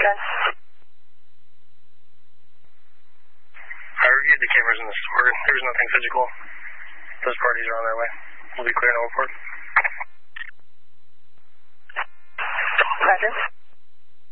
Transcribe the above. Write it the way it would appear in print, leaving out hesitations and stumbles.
Good. I reviewed the cameras in the store. There's nothing physical. Those parties are on their way. We'll be clear, no report. Roger.